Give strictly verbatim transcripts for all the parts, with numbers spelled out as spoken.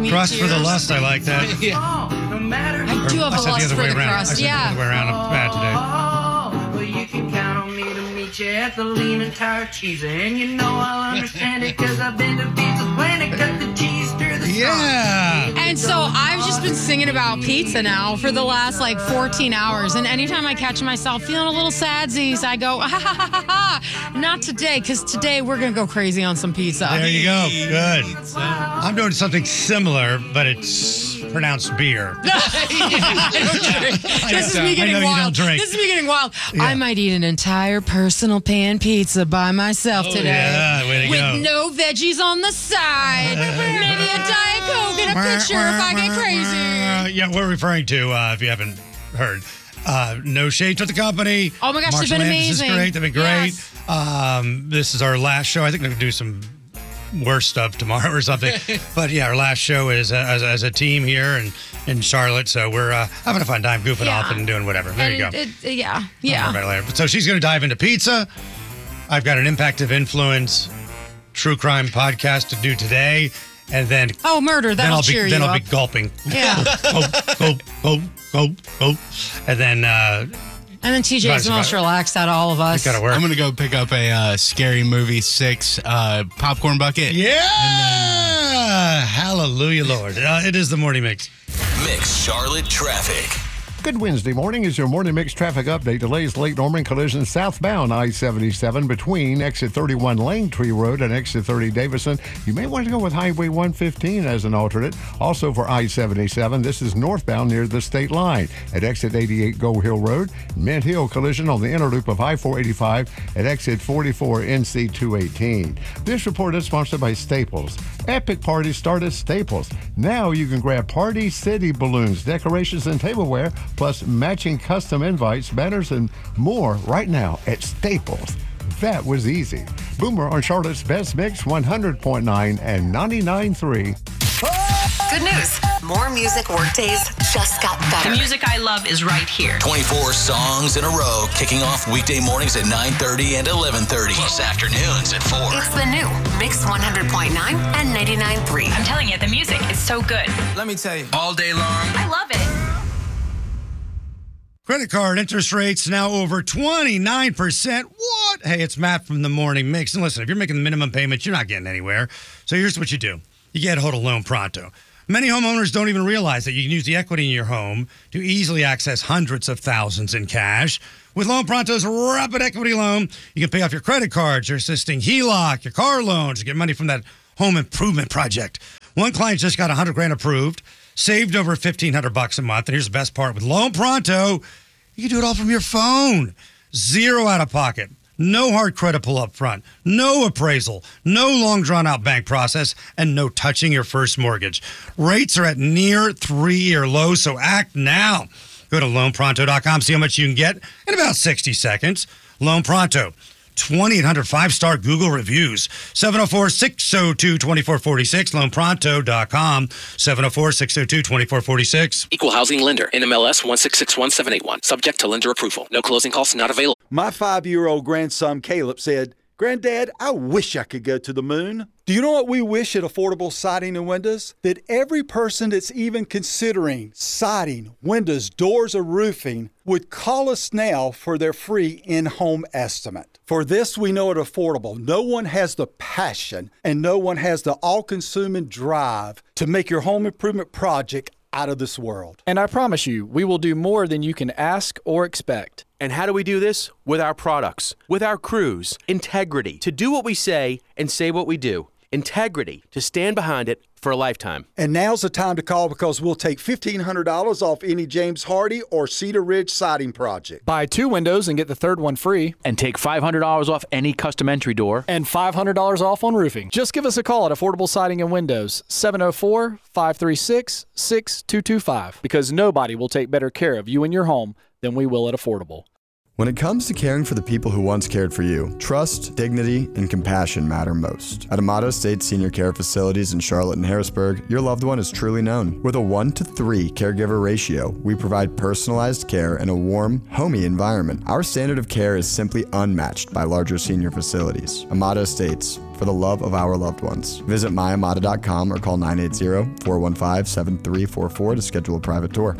meat Crust tears. for the lust. I like that. Yeah. I do have I a said lust the for other way the around. I crust. said the Yeah. other way around. I'm bad today. Well, you can count on me to meet you at the Lean and Tired Cheeser. And you know I'll understand it because I've been to Pizza Planet, cut the cheese, stir the Yeah. And so I've just been singing about pizza now for the last like fourteen hours. And anytime I catch myself feeling a little sadsies, I go, ha ha ha ha ha. Not today, because today we're going to go crazy on some pizza. There you go. Good. I'm doing something similar, but it's pronounced beer. This is me I getting know you wild. don't drink. This is me getting wild. Yeah. I might eat an entire personal pan pizza by myself today. yeah, way to with go. no veggies on the side. Maybe a Diet Coke and a picture if I get crazy. Yeah, we're referring to, uh, if you haven't heard, uh, No Shade to the Company. Oh my gosh, they've Marshall been Landis is amazing. great. They've been great. Yes. Um, this is our last show. I think they're going to do some worse stuff tomorrow or something. But yeah, our last show is uh, as, as a team here in, in Charlotte. So we're uh, having a fun time goofing Yeah. off and doing whatever. There And you go. it- it- yeah, I'll worry yeah. about it later. So she's going to dive into pizza. I've got an Impact of Influence true crime podcast to do today. And then, Oh, murder, then that'll I'll be cheer then you I'll up. be gulping. Yeah. Gulp, gulp, gulp, gulp, gulp. And then uh, And then T J's Right, the most right. relaxed out of all of us. gotta work. I'm gonna go pick up a uh, Scary Movie six uh, popcorn bucket. Yeah! Hallelujah, Lord. Uh, it is the morning mix. Mix Charlotte traffic. Good Wednesday morning is your morning mix traffic update. Delays late Norman collision southbound I seventy-seven between exit thirty-one Langtree Road and exit thirty Davison. You may want to go with Highway one fifteen as an alternate. Also for I seventy-seven, this is northbound near the state line at exit eighty-eight Go Hill Road. Mint Hill collision on the inner loop of I four eighty-five at exit forty-four N C two eighteen. This report is sponsored by Staples. Epic parties start at Staples. Now you can grab Party City balloons, decorations, and tableware, plus matching custom invites, banners, and more right now at Staples. That was easy. Boomer on Charlotte's Best Mix one hundred point nine and ninety-nine point three. Good news. More music workdays just got The better. music I love is right here. twenty-four songs in a row, kicking off weekday mornings at nine thirty and eleven thirty. Plus afternoons at four. It's the new Mix one hundred point nine and ninety-nine point three. I'm telling you, the music is so good. Let me tell you, all day long. I love it. Credit card interest rates now over twenty-nine percent. What? Hey, it's Matt from the Morning Mix. And listen, if you're making the minimum payments, you're not getting anywhere. So here's what you do. You get a hold of Loan Pronto. Many homeowners don't even realize that you can use the equity in your home to easily access hundreds of thousands in cash. With Loan Pronto's rapid equity loan, you can pay off your credit cards, your assisting H E L O C, your car loans, you get money from that home improvement project. One client just got one hundred grand approved, saved over fifteen hundred bucks a month. And here's the best part. With Loan Pronto, you can do it all from your phone. Zero out of pocket. No hard credit pull up front. No appraisal. No long drawn out bank process. And no touching your first mortgage. Rates are at near three-year lows, so act now. Go to loan pronto dot com, see how much you can get in about sixty seconds. Loan Pronto. twenty-eight hundred five-star Google reviews. seven oh four, six oh two, two four four six. loan pronto dot com. seven oh four, six oh two, two four four six. Equal housing lender. N M L S one six six one seven eight one. Subject to lender approval. No closing costs not available. My five-year-old grandson, Caleb, said, "Granddad, I wish I could go to the moon." Do you know what we wish at Affordable Siding and Windows? That every person that's even considering siding, windows, doors, or roofing would call us now for their free in-home estimate. For this, we know at Affordable, no one has the passion and no one has the all-consuming drive to make your home improvement project out of this world. And I promise you, we will do more than you can ask or expect. And how do we do this? With our products, with our crews, integrity, to do what we say and say what we do. Integrity, to stand behind it for a lifetime. And now's the time to call because we'll take fifteen hundred dollars off any James Hardy or Cedar Ridge siding project. Buy two windows and get the third one free. And take five hundred dollars off any custom entry door. And five hundred dollars off on roofing. Just give us a call at Affordable Siding and Windows, seven oh four, five three six, six two two five. Because nobody will take better care of you and your home than we will at Affordable. When it comes to caring for the people who once cared for you, trust, dignity, and compassion matter most. At Amato State Senior Care Facilities in Charlotte and Harrisburg, your loved one is truly known. With a one to three caregiver ratio, we provide personalized care in a warm, homey environment. Our standard of care is simply unmatched by larger senior facilities. Amato Estates, for the love of our loved ones. Visit my amata dot com or call nine eight zero, four one five, seven three four four to schedule a private tour.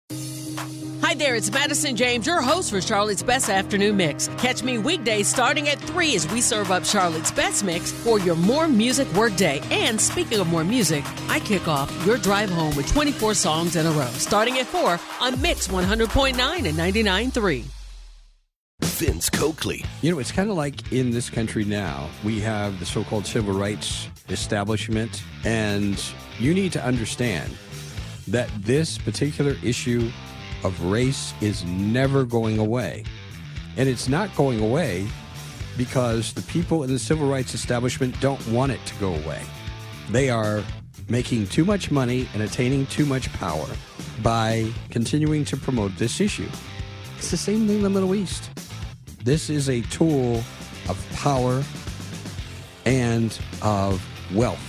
Hi there, it's Madison James, your host for Charlotte's Best Afternoon Mix. Catch me weekdays starting at three as we serve up Charlotte's Best Mix for your More Music workday. And speaking of more music, I kick off your drive home with twenty-four songs in a row, starting at four on Mix one hundred point nine and ninety-nine point three. Vince Coakley. You know, it's kind of like in this country now, we have the so-called civil rights establishment, and you need to understand that this particular issue of race is never going away. And it's not going away because the people in the civil rights establishment don't want it to go away. They are making too much money and attaining too much power by continuing to promote this issue. It's the same thing in the Middle East. This is a tool of power and of wealth.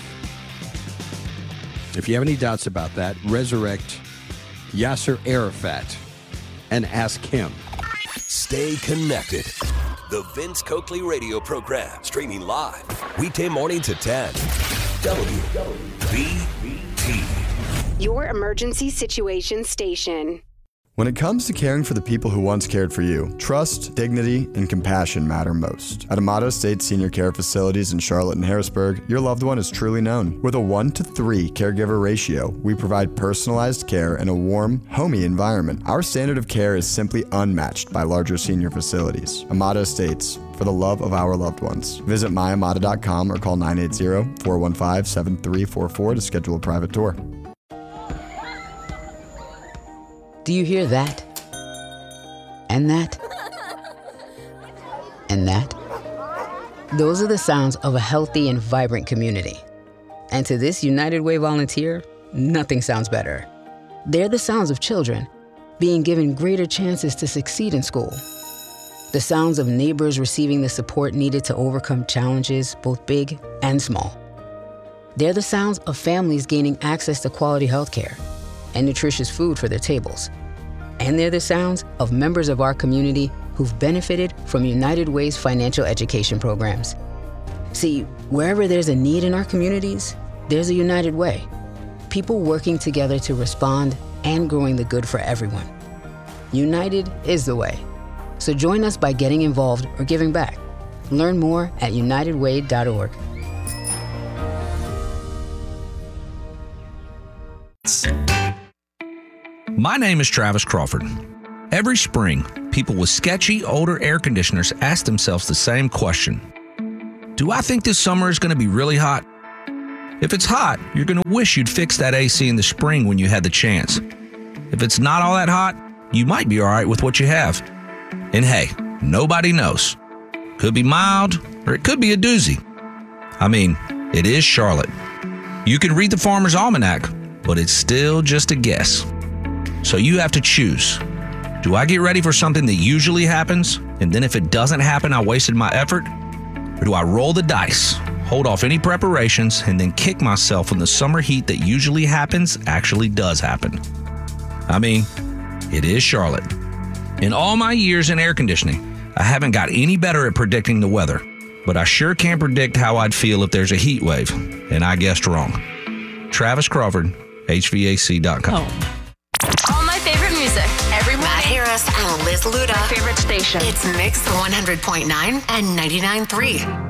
If you have any doubts about that, resurrect Yasser Arafat and ask him. Stay connected. The Vince Coakley radio program, streaming live weekday mornings at ten. W B T. Your emergency situation station. When it comes to caring for the people who once cared for you, trust, dignity, and compassion matter most. At Amato State Senior Care Facilities in Charlotte and Harrisburg, your loved one is truly known. With a one to three caregiver ratio, we provide personalized care in a warm, homey environment. Our standard of care is simply unmatched by larger senior facilities. Amato Estates, for the love of our loved ones. Visit my amata dot com or call nine eight zero, four one five, seven three four four to schedule a private tour. Do you hear that? And that? And that? Those are the sounds of a healthy and vibrant community. And to this United Way volunteer, nothing sounds better. They're the sounds of children being given greater chances to succeed in school. The sounds of neighbors receiving the support needed to overcome challenges, both big and small. They're the sounds of families gaining access to quality health care and nutritious food for their tables. And they're the sounds of members of our community who've benefited from United Way's financial education programs. See, wherever there's a need in our communities, there's a United Way. People working together to respond and growing the good for everyone. United is the way. So join us by getting involved or giving back. Learn more at united way dot org. My name is Travis Crawford. Every spring, people with sketchy, older air conditioners ask themselves the same question. Do I think this summer is going to be really hot? If it's hot, you're going to wish you'd fix that A C in the spring when you had the chance. If it's not all that hot, you might be all right with what you have. And hey, nobody knows. Could be mild, or it could be a doozy. I mean, it is Charlotte. You can read the Farmer's Almanac, but it's still just a guess. So you have to choose. Do I get ready for something that usually happens, and then if it doesn't happen, I wasted my effort? Or do I roll the dice, hold off any preparations, and then kick myself when the summer heat that usually happens actually does happen? I mean, it is Charlotte. In all my years in air conditioning, I haven't got any better at predicting the weather, but I sure can't predict how I'd feel if there's a heat wave, and I guessed wrong. Travis Crawford, H V A C dot com. Oh. All my favorite music every morning. Matt Harris and Liz Luda. My favorite station. It's Mix one hundred point nine and ninety-nine point three.